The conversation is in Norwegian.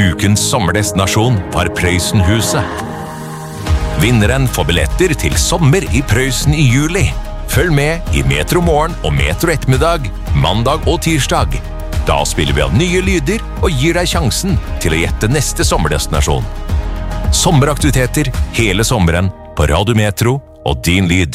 Ukens sommerdestinasjon var Prøysenhuset. Vinneren får billetter til sommer i Prøysen i juli. Følg med i Metro Morgen og Metro Ettermiddag, mandag og tirsdag. Da spiller vi av nye lyder og gir deg sjansen til å gjette neste sommerdestinasjon. Sommeraktiviteter hele sommeren på Radio Metro og din lyd.